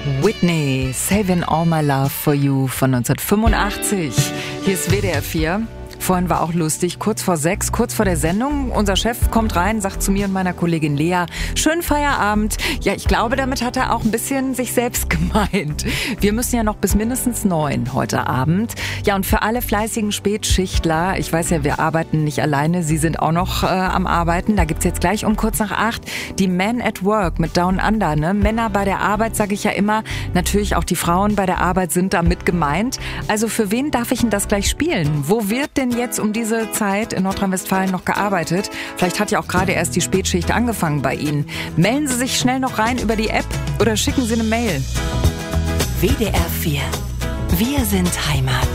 Whitney, Saving All My Love for You von 1985. Hier ist WDR 4. Vorhin war auch lustig, kurz vor 6, kurz vor der Sendung. Unser Chef kommt rein, sagt zu mir und meiner Kollegin Lea, schönen Feierabend. Ja, ich glaube, damit hat er auch ein bisschen sich selbst gemeint. Wir müssen ja noch bis mindestens 9 heute Abend. Ja, und für alle fleißigen Spätschichtler, ich weiß ja, wir arbeiten nicht alleine, Sie sind auch noch am Arbeiten. Da gibt's jetzt gleich um kurz nach 8 die Men at Work mit Down Under. Ne? Männer bei der Arbeit, sage ich ja immer. Natürlich auch die Frauen bei der Arbeit sind da mit gemeint. Also für wen darf ich denn das gleich spielen? Wo wird denn jetzt um diese Zeit in Nordrhein-Westfalen noch gearbeitet? Vielleicht hat ja auch gerade erst die Spätschicht angefangen bei Ihnen. Melden Sie sich schnell noch rein über die App oder schicken Sie eine Mail. WDR 4. Wir sind Heimat.